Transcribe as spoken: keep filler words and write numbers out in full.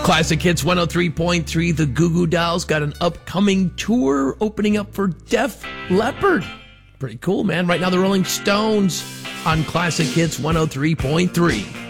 Classic Hits one oh three point three. The Goo Goo Dolls got an upcoming tour opening up for Def Leppard. Pretty cool, man. Right now, the Rolling Stones on Classic Hits one oh three point three.